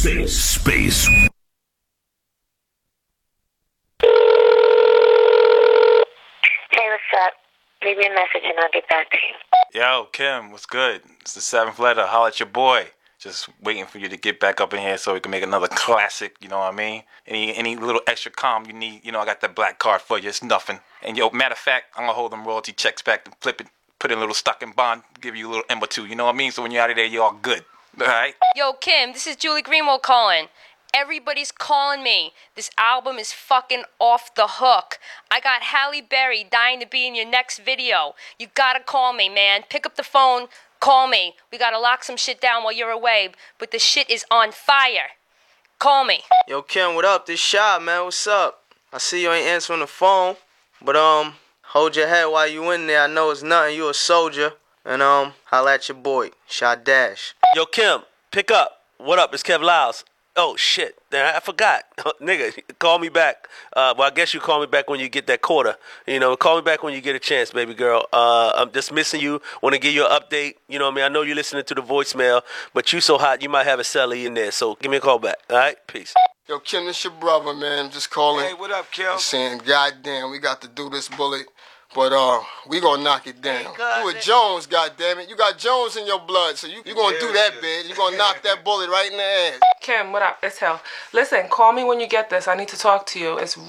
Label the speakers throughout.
Speaker 1: Space.
Speaker 2: Hey, what's up? Leave me a message and I'll get back to you.
Speaker 3: Yo, Kim, what's good? It's the seventh letter. Holla at your boy. Just waiting for you to get back up in here so we can make another classic, you know what I mean? Any little extra calm you need, you know, I got that black card for you. It's nothing. And yo, matter of fact, I'm gonna hold them royalty checks back and flip it, put in a little stocking bond, give you a little M or two, you know what I mean? So when you're out of there, you're all good. Alright?
Speaker 4: Yo, Kim, this is Julie Greenwald calling. Everybody's calling me. This album is fucking off the hook. I got Halle Berry dying to be in your next video. You gotta call me, man. Pick up the phone, call me. We gotta lock some shit down while you're away, but the shit is on fire. Call me.
Speaker 5: Yo, Kim, what up? This Shot, man. What's up? I see you ain't answering the phone, but hold your head while you in there. I know it's nothing. You a soldier. And holla at your boy, Shot Dash.
Speaker 6: Yo, Kim, pick up. What up? It's Kev Lyles. Oh, shit. I forgot. Nigga, call me back. Well, I guess you call me back when you get that quarter. You know, call me back when you get a chance, baby girl. I'm just missing you. Want to give you an update. You know what I mean? I know you're listening to the voicemail, but you so hot, you might have a celly in there. So give me a call back. All right? Peace.
Speaker 7: Yo, Kim, this your brother, man. Just calling.
Speaker 8: Hey, what up, Kim?
Speaker 7: Saying, goddamn, we got to do this bullet. But we gonna knock it down. You a Jones, goddammit. You got Jones in your blood, so you gonna do that, bitch. You gonna knock that bullet right in the ass.
Speaker 9: Kim, what up? It's Hill. Listen, call me when you get this. I need to talk to you. It's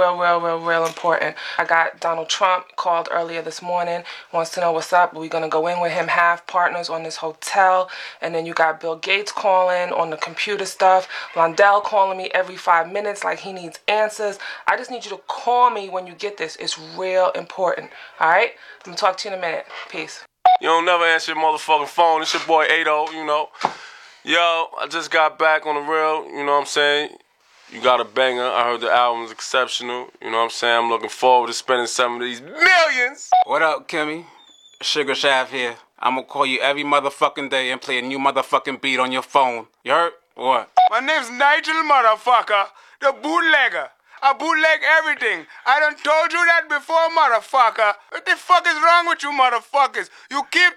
Speaker 9: real important. I got Donald Trump called earlier this morning. Wants to know what's up. We're gonna go in with him, half partners on this hotel. And then you got Bill Gates calling on the computer stuff. Londell calling me every 5 minutes like he needs answers. I just need you to call me when you get this. It's real important. All right? I'm gonna talk to you in a minute. Peace.
Speaker 8: You don't never answer your motherfucking phone. It's your boy Ado, you know. Yo, I just got back on the real, you know what I'm saying? You got a banger. I heard the album's exceptional. You know what I'm saying? I'm looking forward to spending some of these millions.
Speaker 10: What up, Kimmy? Sugar Shaft here. I'm gonna call you every motherfucking day and play a new motherfucking beat on your phone. You heard? What?
Speaker 8: My name's Nigel, motherfucker. The bootlegger. I bootleg everything. I done told you that before, motherfucker. What the fuck is wrong with you motherfuckers? You keep